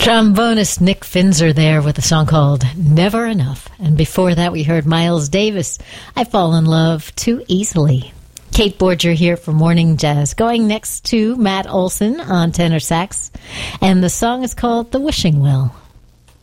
Trombonist Nick Finzer there with a song called Never Enough. And before that we heard Miles Davis, I Fall in Love Too Easily. Kate Borger here for Morning Jazz. Going next to Matt Olson on tenor sax. And the song is called The Wishing Well.